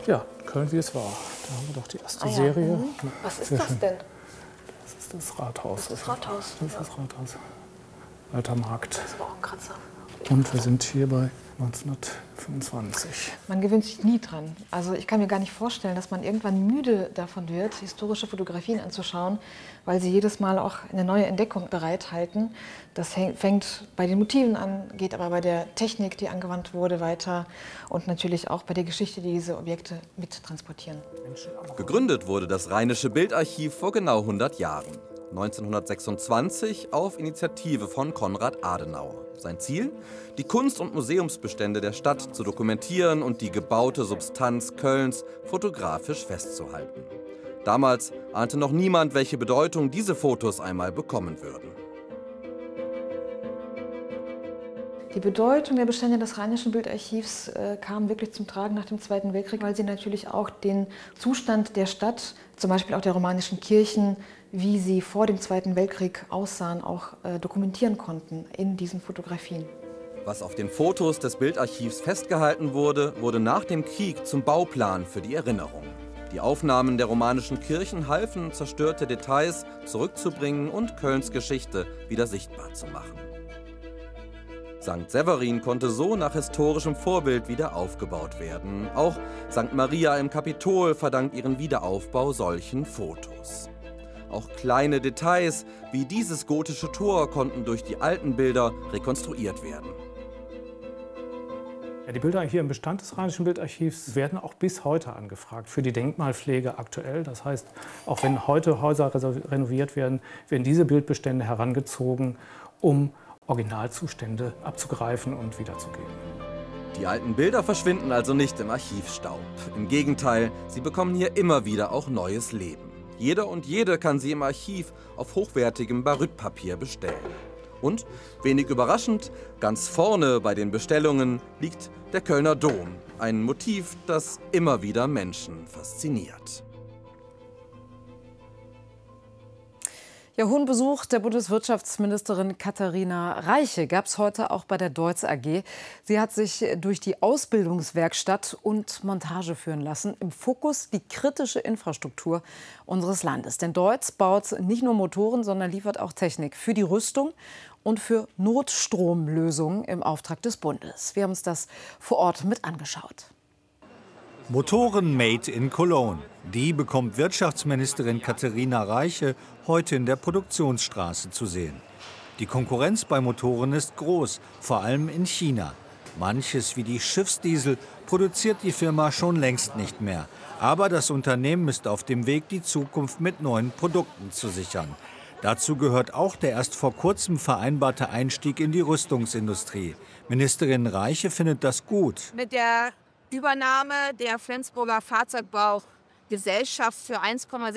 Ja, Köln wie es war. Da haben wir doch die erste Serie. Was ist das denn? Das ist das Rathaus. Das ist das Rathaus. Das ist das Rathaus. Alter Markt. Das ist auch ein Kratzer. Und wir sind hier bei 1925. Man gewöhnt sich nie dran. Also ich kann mir gar nicht vorstellen, dass man irgendwann müde davon wird, historische Fotografien anzuschauen, weil sie jedes Mal auch eine neue Entdeckung bereithalten. Das fängt bei den Motiven an, geht aber bei der Technik, die angewandt wurde, weiter und natürlich auch bei der Geschichte, die diese Objekte mittransportieren. Gegründet wurde das Rheinische Bildarchiv vor genau 100 Jahren. 1926 auf Initiative von Konrad Adenauer. Sein Ziel? Die Kunst- und Museumsbestände der Stadt zu dokumentieren und die gebaute Substanz Kölns fotografisch festzuhalten. Damals ahnte noch niemand, welche Bedeutung diese Fotos einmal bekommen würden. Die Bedeutung der Bestände des Rheinischen Bildarchivs kam wirklich zum Tragen nach dem Zweiten Weltkrieg, weil sie natürlich auch den Zustand der Stadt, zum Beispiel auch der romanischen Kirchen, wie sie vor dem Zweiten Weltkrieg aussahen, auch dokumentieren konnten in diesen Fotografien. Was auf den Fotos des Bildarchivs festgehalten wurde, wurde nach dem Krieg zum Bauplan für die Erinnerung. Die Aufnahmen der romanischen Kirchen halfen, zerstörte Details zurückzubringen und Kölns Geschichte wieder sichtbar zu machen. St. Severin konnte so nach historischem Vorbild wieder aufgebaut werden. Auch St. Maria im Kapitol verdankt ihren Wiederaufbau solchen Fotos. Auch kleine Details wie dieses gotische Tor konnten durch die alten Bilder rekonstruiert werden. Ja, die Bilder hier im Bestand des Rheinischen Bildarchivs werden auch bis heute angefragt für die Denkmalpflege aktuell. Das heißt, auch wenn heute Häuser renoviert werden, werden diese Bildbestände herangezogen, um Originalzustände abzugreifen und wiederzugeben. Die alten Bilder verschwinden also nicht im Archivstaub. Im Gegenteil, sie bekommen hier immer wieder auch neues Leben. Jeder und jede kann sie im Archiv auf hochwertigem Barytpapier bestellen. Und, wenig überraschend, ganz vorne bei den Bestellungen liegt der Kölner Dom. Ein Motiv, das immer wieder Menschen fasziniert. Ja, hohen Besuch der Bundeswirtschaftsministerin Katharina Reiche gab es heute auch bei der Deutz AG. Sie hat sich durch die Ausbildungswerkstatt und Montage führen lassen. Im Fokus die kritische Infrastruktur unseres Landes. Denn Deutz baut nicht nur Motoren, sondern liefert auch Technik für die Rüstung und für Notstromlösungen im Auftrag des Bundes. Wir haben uns das vor Ort mit angeschaut. Motoren made in Cologne. Die bekommt Wirtschaftsministerin Katharina Reiche heute in der Produktionsstraße zu sehen. Die Konkurrenz bei Motoren ist groß, vor allem in China. Manches wie die Schiffsdiesel produziert die Firma schon längst nicht mehr. Aber das Unternehmen ist auf dem Weg, die Zukunft mit neuen Produkten zu sichern. Dazu gehört auch der erst vor kurzem vereinbarte Einstieg in die Rüstungsindustrie. Ministerin Reiche findet das gut. Mit der Übernahme der Flensburger Fahrzeugbaugesellschaft für 1,6